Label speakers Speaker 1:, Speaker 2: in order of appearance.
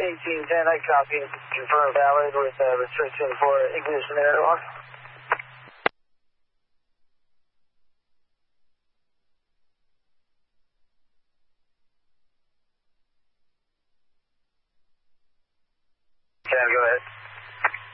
Speaker 1: 1810, I copy. Confirm valid with restriction for ignition error.